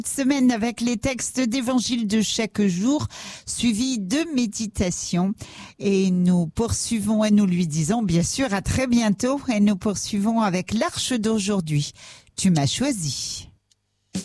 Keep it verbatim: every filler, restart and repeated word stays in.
Semaine avec les textes d'évangile de chaque jour, suivis de méditation. Et nous poursuivons et nous lui disons bien sûr à très bientôt et nous poursuivons avec l'arche d'aujourd'hui. Tu m'as choisi.